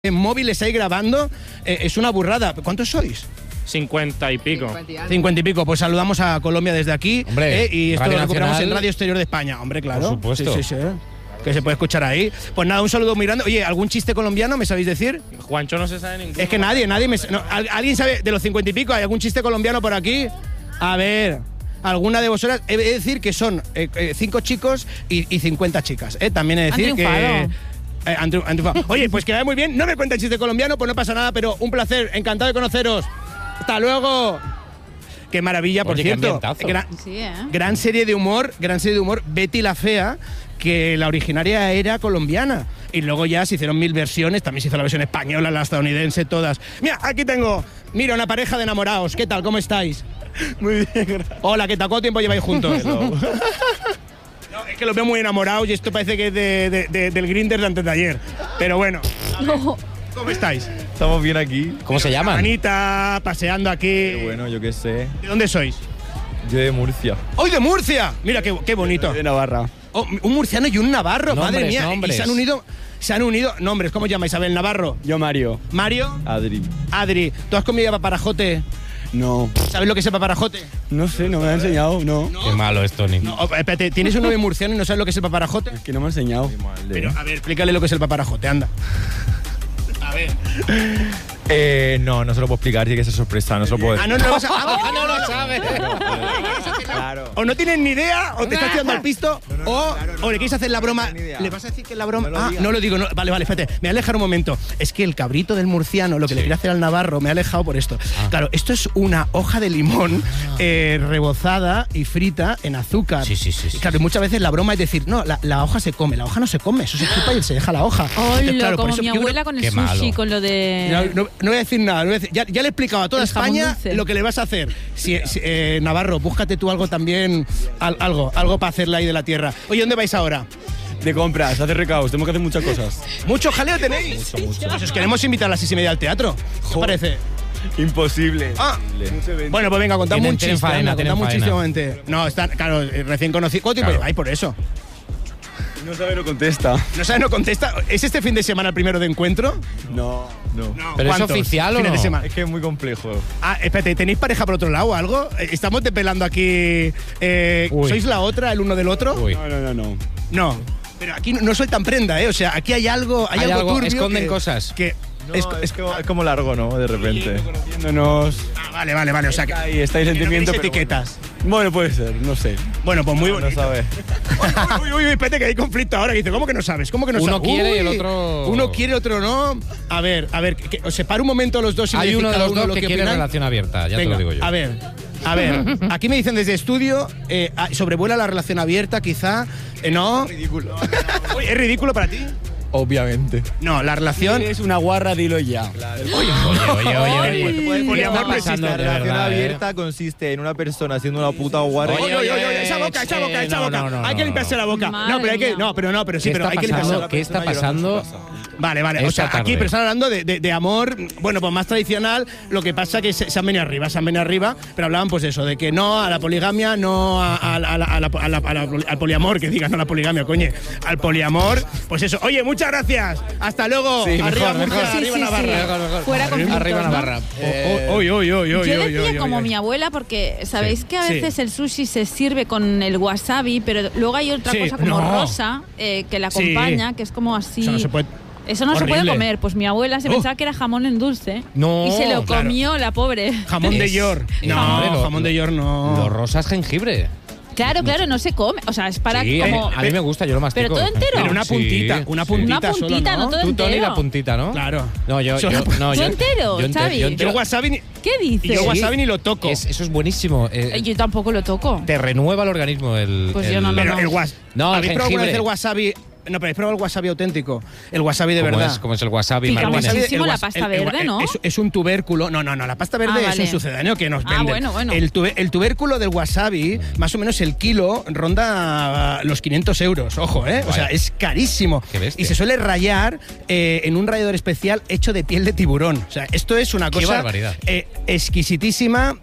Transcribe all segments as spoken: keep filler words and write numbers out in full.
en móviles ahí grabando, eh, es una burrada. ¿Cuántos sois? Cincuenta y pico. Cincuenta y pico. Pues saludamos a Colombia desde aquí. Hombre, eh, y esto lo recuperamos Nacional, en Radio Exterior de España. Hombre, claro. Por supuesto. Sí, sí, sí. Que se puede escuchar ahí. Pues nada, un saludo muy grande. Oye, ¿algún chiste colombiano me sabéis decir? Juancho no se sabe ninguno. Es que nadie, nadie me... No, ¿alguien sabe de los cincuenta y pico? ¿Hay algún chiste colombiano por aquí? A ver... Alguna de vosotras, he de decir que son eh, eh, cinco chicos y, y cincuenta chicas. Eh. También he de decir que... Eh, han triunfado. han triunfado. Oye, pues que vaya muy bien. No me cuenten chiste colombiano, pues no pasa nada, pero un placer. Encantado de conoceros. Hasta luego. Qué maravilla, por Oye, cierto. qué Gran, sí, ¿eh? gran serie de humor, gran serie de humor. Betty la Fea, que la originaria era colombiana. Y luego ya se hicieron mil versiones, también se hizo la versión española, la estadounidense, todas. Mira, aquí tengo, mira, una pareja de enamorados. ¿Qué tal? ¿Cómo estáis? Muy bien, gracias. Hola, ¿qué tal? ¿Cuánto tiempo lleváis juntos? No. No, es que los veo muy enamorados y esto parece que es de, de, de, del Grindr de antes de ayer. Pero bueno. No. ¿Cómo estáis? Estamos bien aquí. ¿Cómo se llaman? Anita, paseando aquí. Qué bueno, yo qué sé. ¿De dónde sois? Yo de Murcia. ¡Hoy de Murcia! Mira qué, qué bonito. De Navarra. Oh, un murciano y un navarro, Nombres, madre mía. nombres. Y se han unido, se han unido nombres. ¿Cómo llama Isabel Navarro? Yo Mario. Mario, Adri. Adri. ¿Tú has comido paparajote? No. ¿Sabes lo que es el paparajote? No sé, no me ha enseñado, no. Qué malo es, Tony. No, oh, espérate, ¿tienes un novio murciano y no sabes lo que es el paparajote? Es que no me ha enseñado. Pero, a ver, explícale lo que es el paparajote, anda. A ver. Eh, no, no se lo puedo explicar, tiene que ser sorpresa, no se lo puedo Ah, decir. no, no, vas a- ah, no lo sabe. Claro. O no tienes ni idea, o te estás tirando al pisto, o, o le quieres hacer la broma. tengo ni idea. ¿Le vas a decir que es la broma? No lo ah, digas. no lo digo. No. Vale, vale, espérate. Me voy a alejar un momento. Es que el cabrito del murciano, lo que le quiere hacer al navarro, me ha alejado por esto. Claro, esto es una hoja de limón eh, rebozada y frita en azúcar. Sí, sí, sí, sí. Y claro, y muchas veces la broma es decir, no, la, la hoja se come. La hoja no se come, eso se chupa y se deja la hoja. Entonces, Hola, claro, por como eso mi yo creo- abuela con el Qué sushi, malo. con lo de... no, no- no voy a decir nada, no voy a decir- ya, ya le he explicado a toda El jamón España dulce. lo que le vas a hacer. Si, si, eh, Navarro, búscate tú algo también, al- algo, algo para hacerla ahí de la tierra. Oye, ¿dónde vais ahora? De compras, hacer recados, tenemos que hacer muchas cosas. ¿Mucho jaleo tenéis? Mucho, mucho. Pues os queremos invitar a las seis y media al teatro. ¿Qué os parece? Imposible. Ah, Mucho evento. bueno, pues venga, contadme Tienen- un tienen chiste. faena, anda, tienen contadme un chiste faena. un momento. No, están, claro, eh, recién conocido. ¿Cuánto tiempo Claro. lleváis por eso? No sabe, no contesta. ¿No sabes, no contesta? ¿Es este fin de semana el primero de encuentro? No, no. No. ¿Pero es ¿Cuántos oficial o fines de no? semana? Es que es muy complejo. Ah, espérate, ¿tenéis pareja por otro lado o algo? Eh, ¿Estamos depelando aquí? Eh, Uy. ¿Sois la otra, el uno del otro? Uy. No, no, no, no. No. Pero aquí no, no soy tan prenda, ¿eh? O sea, aquí hay algo, hay, Hay algo, algo, turbio esconden que- cosas. Que No, es, es, es- como, es como largo, ¿no? De repente. Conociéndonos. ah, vale, vale, vale. O sea, que, Ahí está el que no sentimiento. queréis pero etiquetas. Bueno. Bueno, puede ser, no sé. Bueno, pues muy No bonito. sabe. Uy, uy, uy, espérate que hay conflicto ahora. Que dice, ¿cómo que no sabes? ¿Cómo que no Uno sabes? quiere y el Uy, otro- Uno quiere, otro no. A ver, a ver, que, que- os separo un momento los dos y me Hay decís uno de cada los uno dos lo que quiere opináis. relación abierta, ya Venga, te lo digo yo. A ver, a ver. Aquí me dicen desde estudio, eh, ah, sobrevuela la relación abierta, quizá. Eh, ¿No? Ridículo. Uy, ¿es ridículo para ti? Obviamente. No, la relación... Eres una guarra, dilo ya. Oye, oye, oye, oye. Pues, pues, ¿Qué poliamor está no existe. pasando La de relación verdad, eh? abierta consiste en una persona haciendo una puta guarra. Oye, oye, oye, oye, esa boca, esa boca, eh, esa no, boca. no, no, hay que no, limpiarse no. la boca. Madre no, pero hay que. mía. No, pero no, pero sí, ¿Qué pero está hay que limpiarse pasando? la ¿Qué está pasando? Vale, vale. O Esta sea, aquí, tarde. pero están hablando de, de- de amor, bueno, pues más tradicional. Lo que pasa que se, se han venido arriba, se han venido arriba, pero hablaban pues de eso, de que no a la poligamia, no a, a- a la- a la- a la- a la- al poliamor, que digan, no a la poligamia, coño. Al poliamor, pues eso. Oye, muchas gracias. Hasta luego. Sí, arriba, mejor, Murcia, mejor. Sí, arriba sí, Navarra. sí. Mejor, mejor. Fuera conflictos, Arriba ¿no? Navarra. Eh, Oy, oy, oy, oy, Yo oy, decía oy, como oy. mi abuela, porque sabéis que a Sí. veces el sushi se sirve con el wasabi, pero luego hay otra Sí, cosa como no. rosa eh, que la Sí. acompaña, que es como así. Eso no se puede. Eso no se puede Horrible. comer. Pues mi abuela se Oh. pensaba que era jamón en dulce. No, y se lo claro. comió la pobre. Jamón de Es- york. es- No, hombre, lo- jamón de york no. Lo rosa es jengibre. Claro, claro, no se come. O sea, es para Sí, como. a mí me gusta, yo lo mastico. Pero todo entero. Pero una Sí, puntita, una sí. puntita, Una solo, puntita, no todo Tú, Tony, entero. la puntita, ¿no? Claro. No, yo... Solo yo la pu- no, Tú yo, entero, yo ente- Xavi. yo Yo entero- el wasabi ni, ¿Qué y dices? yo wasabi ni lo toco. Es- eso es buenísimo. eh, Eh, Yo tampoco lo toco. te renueva el organismo. El, Pues el- yo no, no, Pero no. el was No, el ¿habéis probado alguna vez jengibre. el wasabi? No, pero habéis probado el wasabi auténtico. El wasabi de ¿Cómo verdad. es, cómo es el wasabi, Pica Martínez? muchísimo. muchísimo la was- pasta el- el- verde, el- ¿no? Es, es un tubérculo. No, no, no. La pasta verde Ah, es vale. un sucedáneo que nos Ah, venden. bueno, bueno. El, tube- el tubérculo del wasabi, más o menos el kilo, ronda ah, los quinientos euros. Ojo, ¿eh? O sea, Vaya. es carísimo. Qué bestia. Y se suele rayar eh, en un rallador especial hecho de piel de tiburón. O sea, esto es una Qué cosa barbaridad. eh, exquisitísima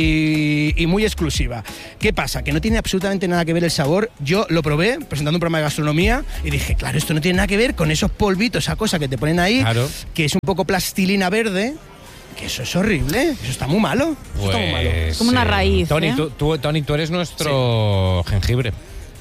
y, y muy exclusiva. ¿Qué pasa? Que no tiene absolutamente nada que ver el sabor. Yo lo probé presentando un programa de gastronomía y Y dije, claro, esto no tiene nada que ver con esos polvitos, esa cosa que te ponen ahí, Claro. que es un poco plastilina verde, que eso es horrible, eso está muy malo. Eso está muy malo. Pues, Como una raíz, Tony, ¿eh? tú, tú- Tony, tú eres nuestro jengibre.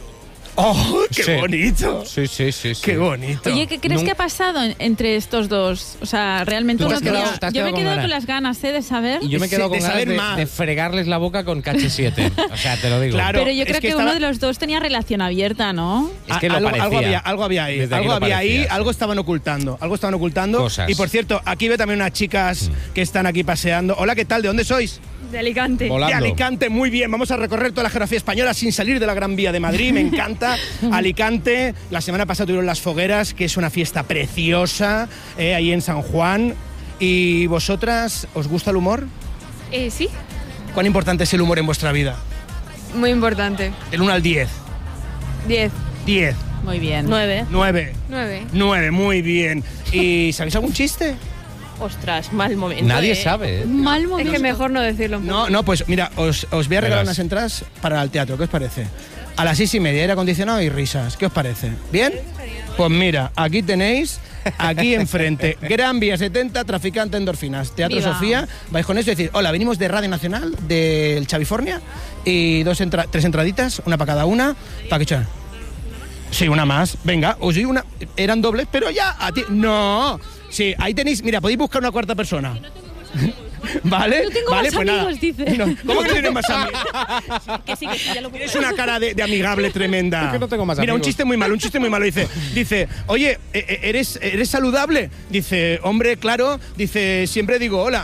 ¡Oh, qué Sí. bonito! Sí, sí, sí. sí. ¡Qué bonito! Oye, ¿qué crees Nun- que ha pasado en- entre estos dos? O sea, realmente Tú te uno has quedado- tenía- te has Yo me quedado he con quedado ganas. con las ganas, ¿eh? De saber. Y yo me he Sí, quedado de con ganas saber de, más. de fregarles la boca con K H siete. O sea, te lo digo. Claro. Pero yo es creo que que, estaba- uno de los dos tenía relación abierta, ¿no? Es que lo algo, parecía. algo había, algo había ahí, Desde aquí algo lo había ahí, parecía, sí. algo estaban ocultando, algo estaban ocultando. Cosas. Y por cierto, aquí veo también unas chicas que están aquí paseando. Hola, ¿qué tal? ¿De dónde sois? De Alicante. Volando. De Alicante, muy bien. Vamos a recorrer toda la geografía española sin salir de la Gran Vía de Madrid. Me encanta. Alicante. La semana pasada tuvieron las fogueras, que es una fiesta preciosa, eh, ahí en San Juan. ¿Y vosotras, os gusta el humor? Eh, sí, ¿Cuán importante es el humor en vuestra vida? muy importante. Del uno al diez. diez. diez. Muy bien. nueve. nueve. nueve. nueve, muy bien. ¿Y sabéis algún chiste? Ostras, mal momento. Nadie eh. sabe. ¿eh? Mal Es momento. que mejor no decirlo. un poco. No, no, pues mira, os, os voy a regalar Verás. unas entradas para el teatro. ¿Qué os parece? A las seis y media, aire acondicionado y risas. ¿Qué os parece? ¿Bien? Pues mira, aquí tenéis, aquí enfrente, Gran Vía setenta, Traficante Endorfinas, Teatro Viva. Sofía. Vais con eso y decir, hola, venimos de Radio Nacional, del Chavifornia, y dos entra- tres entraditas, una para cada una, para que echan. Sí, una más. Venga, os digo una. Eran dobles, pero ya a ti. No. Sí, ahí tenéis. Mira, podéis buscar una cuarta persona. ¿Vale? No tengo vale, más pues nada. amigos, dice. No, ¿cómo que no tienes más amigos? Que sí, que sí, ya lo Tienes una cara de, de amigable tremenda. Es que no tengo más Mira, un amigos. chiste muy malo, un chiste muy malo. Dice, dice, oye, eh, eh, ¿eres, ¿eres saludable? Dice, hombre, claro. Dice, siempre digo hola.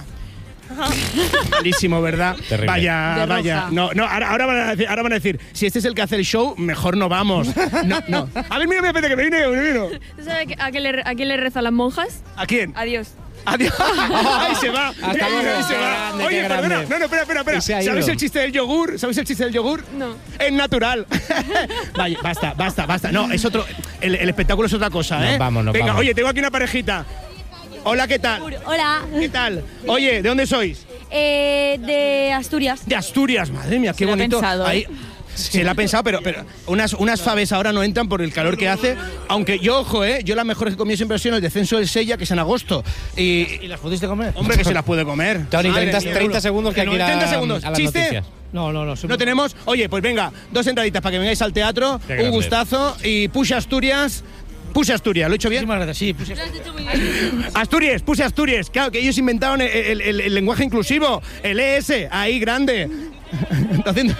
Malísimo, ¿verdad? Terrible. Vaya, De vaya. roja. No, no, ahora, ahora, van a decir, ahora van a decir, si este es el que hace el show, mejor no vamos. No, no. A ver, mira, mira, espérate, que me viene, que me viene. ¿Tú sabes a qué le, a quién le rezo a las monjas? ¿A quién? Adiós. Adiós. Ahí se va. Hasta Mira, luego. ahí se Qué va. grande, Oye, qué perdona. grande. No, no, espera, espera, espera. Y se ha ido. ¿Sabes el chiste del yogur? ¿Sabes el chiste del yogur? No. Es natural. Vaya, basta, basta, basta. No, es otro. El, el espectáculo es otra cosa, Nos ¿eh? vamos, nos Venga, vamos. oye, tengo aquí una parejita. Hola, ¿qué tal? Hola, ¿Qué tal? Oye, ¿de dónde sois? eh, de Asturias. De Asturias, madre mía, qué Se lo ha bonito. pensado, ¿eh? Ahí, se la ha pensado, pero, pero unas, unas faves ahora no entran por el calor que hace. Aunque yo, ojo, ¿eh? Yo las mejores que he comido siempre han sido en el descenso del Sella, que es en agosto. Y, ¿Y las pudiste comer? hombre, que se las puede comer. Tony, Madre treinta, mía. treinta segundos que hay que ir a, treinta segundos. a las ¿Chiste? noticias. No, no, no. ¿No tenemos? Oye, pues venga, dos entraditas para que vengáis al teatro. Qué Un grande. gustazo. Y puse Asturias. Puse Asturias, ¿lo he hecho bien? Muchísimas gracias, sí. Pues, Asturias, puse Asturias. Claro, que ellos inventaron el, el- el- el lenguaje inclusivo. El E S, ahí grande. Haciendo-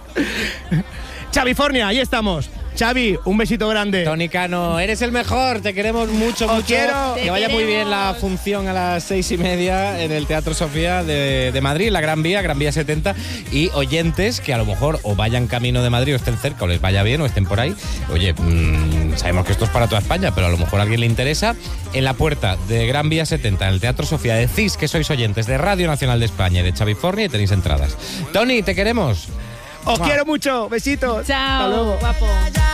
Chavifornia, ahí estamos. Xavi, un besito grande. Tony Cano, eres el mejor, te queremos mucho, Os mucho. quiero. Que Te vaya muy queremos. bien la función a las seis y media en el Teatro Sofía de, de Madrid, la Gran Vía, Gran Vía setenta. Y oyentes que a lo mejor o vayan camino de Madrid o estén cerca o les vaya bien o estén por ahí. Oye, mmm, sabemos que esto es para toda España, pero a lo mejor a alguien le interesa. En la puerta de Gran Vía setenta, en el Teatro Sofía, decís que sois oyentes de Radio Nacional de España y de Chavifornia y tenéis entradas. Tony, te queremos. Os quiero mucho. Besitos. Hasta Chao, luego. guapo.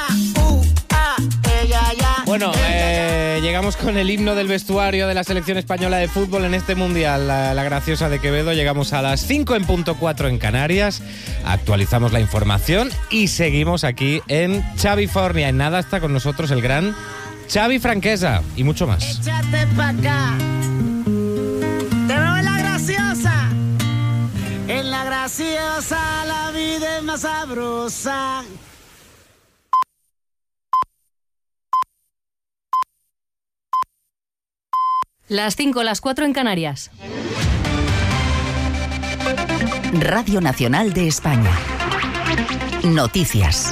Bueno, eh, llegamos con el himno del vestuario de la selección española de fútbol en este mundial, la, la graciosa de Quevedo. Llegamos a las cinco en punto cuatro en Canarias, actualizamos la información y seguimos aquí en Chavifornia. En nada está con nosotros el gran Xavi Franquesa y mucho más. Échate pa' acá. Te veo en la graciosa. En la graciosa la vida es más sabrosa. Las cinco, las cuatro en Canarias. Radio Nacional de España. Noticias.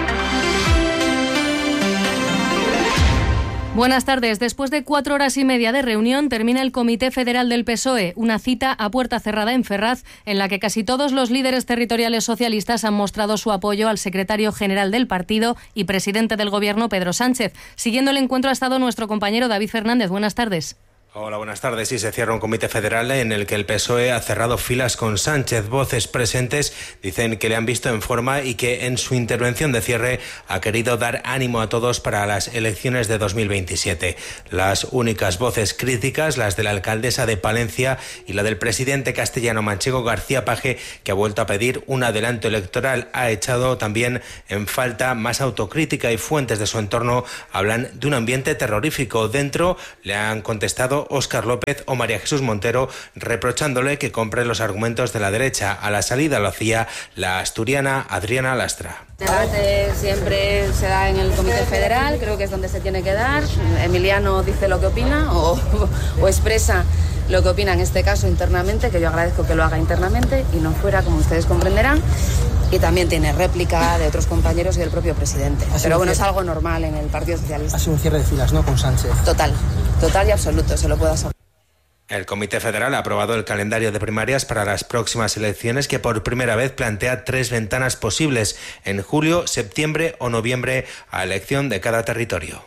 Buenas tardes. Después de cuatro horas y media de reunión, termina el Comité Federal del P S O E, una cita a puerta cerrada en Ferraz, en la que casi todos los líderes territoriales socialistas han mostrado su apoyo al secretario general del partido y presidente del Gobierno, Pedro Sánchez. Siguiendo el encuentro ha estado nuestro compañero David Fernández. Buenas tardes. Hola, buenas tardes. Sí, se cierra un comité federal en el que el P S O E ha cerrado filas con Sánchez. Voces presentes dicen que le han visto en forma y que en su intervención de cierre ha querido dar ánimo a todos para las elecciones de dos mil veintisiete. Las únicas voces críticas, las de la alcaldesa de Palencia y la del presidente castellano-manchego García Paje, que ha vuelto a pedir un adelanto electoral. Ha echado también en falta más autocrítica y fuentes de su entorno hablan de un ambiente terrorífico. Dentro le han contestado Óscar López o María Jesús Montero, reprochándole que compre los argumentos de la derecha. A la salida lo hacía la asturiana Adriana Lastra. El debate siempre se da en el Comité Federal, creo que es donde se tiene que dar. Emiliano dice lo que opina o, o expresa lo que opina en este caso internamente, que yo agradezco que lo haga internamente y no fuera, como ustedes comprenderán. Y también tiene réplica de otros compañeros y del propio presidente. Pero bueno, es algo normal en el Partido Socialista. Ha sido un cierre de filas, ¿no?, con Sánchez. Total, total y absoluto, se lo puedo asegurar. El Comité Federal ha aprobado el calendario de primarias para las próximas elecciones, que por primera vez plantea tres ventanas posibles: en julio, septiembre o noviembre, a elección de cada territorio.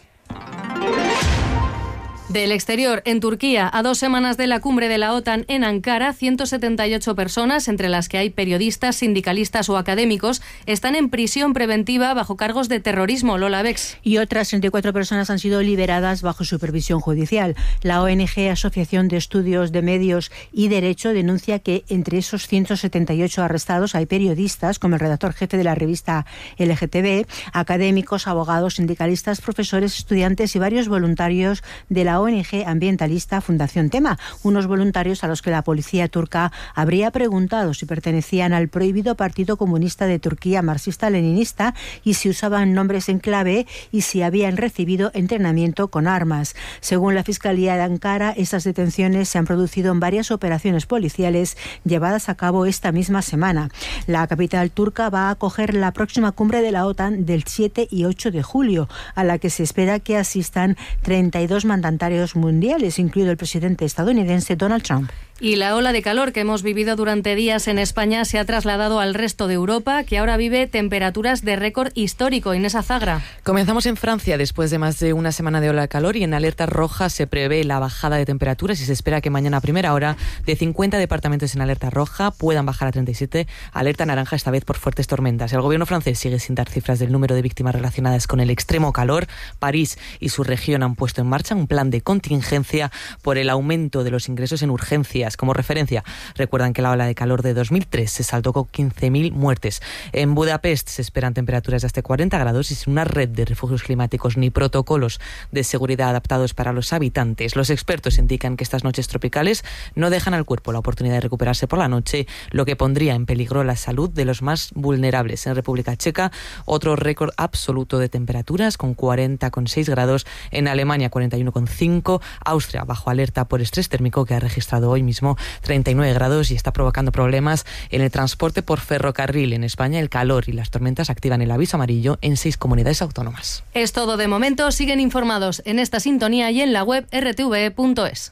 Del exterior, en Turquía, a dos semanas de la cumbre de la OTAN en Ankara, ciento setenta y ocho personas, entre las que hay periodistas, sindicalistas o académicos, están en prisión preventiva bajo cargos de terrorismo. Lola Bex. Y otras treinta y cuatro personas han sido liberadas bajo supervisión judicial. La O N G, Asociación de Estudios de Medios y Derecho, denuncia que entre esos ciento setenta y ocho arrestados hay periodistas, como el redactor jefe de la revista L G T B, académicos, abogados, sindicalistas, profesores, estudiantes y varios voluntarios de la O N G ambientalista Fundación Tema, unos voluntarios a los que la policía turca habría preguntado si pertenecían al prohibido Partido Comunista de Turquía marxista-leninista y si usaban nombres en clave y si habían recibido entrenamiento con armas. Según la Fiscalía de Ankara, estas detenciones se han producido en varias operaciones policiales llevadas a cabo esta misma semana. La capital turca va a acoger la próxima cumbre de la OTAN del siete y ocho de julio, a la que se espera que asistan treinta y dos mandatarios mundiales, incluido el presidente estadounidense Donald Trump. Y la ola de calor que hemos vivido durante días en España se ha trasladado al resto de Europa, que ahora vive temperaturas de récord histórico. Inés Azagra. Comenzamos en Francia después de más de una semana de ola de calor y en alerta roja se prevé la bajada de temperaturas y se espera que mañana a primera hora de cincuenta departamentos en alerta roja puedan bajar a treinta y siete, alerta naranja esta vez por fuertes tormentas. El gobierno francés sigue sin dar cifras del número de víctimas relacionadas con el extremo calor. París y su región han puesto en marcha un plan de contingencia por el aumento de los ingresos en urgencias. Como referencia, recuerdan que la ola de calor de dos mil tres se saldó con quince mil muertes. En Budapest se esperan temperaturas de hasta cuarenta grados y sin una red de refugios climáticos ni protocolos de seguridad adaptados para los habitantes. Los expertos indican que estas noches tropicales no dejan al cuerpo la oportunidad de recuperarse por la noche, lo que pondría en peligro la salud de los más vulnerables. En República Checa, otro récord absoluto de temperaturas con cuarenta coma seis grados. En Alemania, cuarenta y uno coma cinco. Austria, bajo alerta por estrés térmico, que ha registrado hoy mismo treinta y nueve grados y está provocando problemas en el transporte por ferrocarril. En España, el calor y las tormentas activan el aviso amarillo en seis comunidades autónomas. Es todo de momento. Siguen informados en esta sintonía y en la web r t v punto es.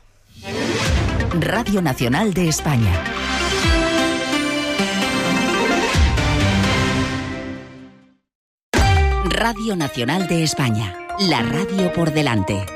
Radio Nacional de España. Radio Nacional de España. La radio por delante.